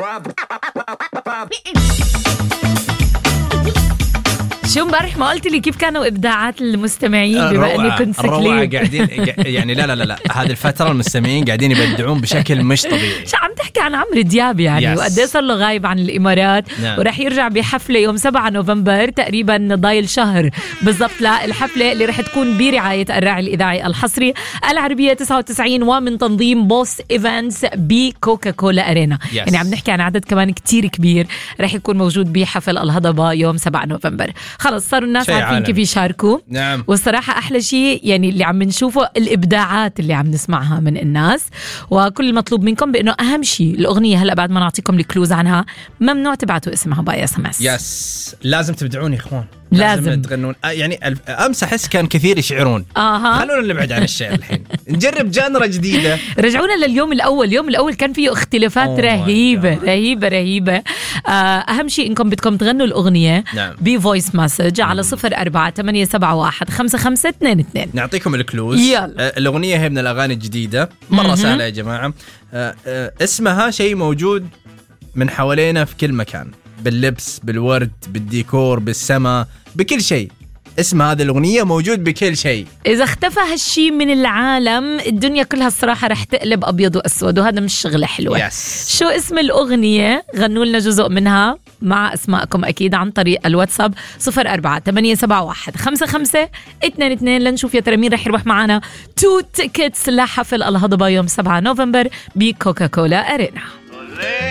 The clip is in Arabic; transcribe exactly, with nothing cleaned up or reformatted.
شو امبارح ما قلت لي كيف كانوا إبداعات المستمعين بما أني كنت روعة قاعدين يعني لا لا لا لا هذه الفترة المستمعين قاعدين يبدعون بشكل مش طبيعي. شو عم تحكي عن عمرو دياب يعني وقد ايه صار له غايب عن الإمارات. نعم. ورح يرجع بحفلة يوم سبعة نوفمبر تقريبا ضايل شهر بالضبط للحفلة اللي رح تكون برعاية الراعي الإذاعي الحصري العربية تسعة وتسعين ومن تنظيم بوس إيفنتس بكوكا كولا أرينا. yes. يعني عم نحكي عن عدد كمان كتير كبير رح يكون موجود بحفل الهضبة يوم سبعة نوفمبر. خلص صاروا الناس عارفين كيف يشاركوا. نعم. والصراحة أحلى شيء يعني اللي عم نشوفه الإبداعات اللي عم نسمعها من الناس. وكل المطلوب منكم بأنه أهم شيء الأغنية هلأ بعد ما نعطيكم الكلوز عنها ممنوع تبعتوا اسمها باي اس ام اس. يس لازم تبدعون يا إخوان. لازم, لازم تغنون يعني أمس أحس كان كثير يشعرون. آه. خلونا نبعد عن الشعر الحين نجرب جانرا جديدة. رجعونا لليوم الأول. اليوم الأول كان فيه اختلافات oh رهيبة رهيبة رهيبة. آه أهم شيء إنكم بدكم تغنوا الأغنية. نعم. بفويس مسج على صفر أربعة ثمانية سبعة واحد خمسة خمسة اثنين اثنين. نعطيكم الكلوز. يلا. آه الأغنية هي من الأغاني الجديدة مرة سهلة يا جماعة. آه آه اسمها شيء موجود من حوالينا في كل مكان باللبس بالورد بالديكور بالسما بكل شيء. اسم هذه الأغنية موجود بكل شيء. إذا اختفى هالشي من العالم الدنيا كلها الصراحة رح تقلب أبيض وأسود وهذا مش شغلة حلوة. yes. شو اسم الأغنية؟ غنوا لنا جزء منها مع اسماءكم أكيد عن طريق الواتساب صفر أربعة ثمانية سبعة واحد خمسة خمسة اثنين اثنين لنشوف يا ترى مين رح يروح معنا تو تيكتس لحفل الهضبة يوم سبعة نوفمبر بكوكا كولا أرينا.